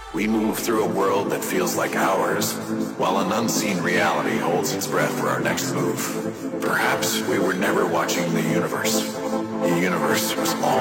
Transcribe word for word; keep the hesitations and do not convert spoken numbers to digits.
We move through a world that feels like ours, while an unseen reality holds its breath for our next move. Perhaps we were never watching the universe. The universe was all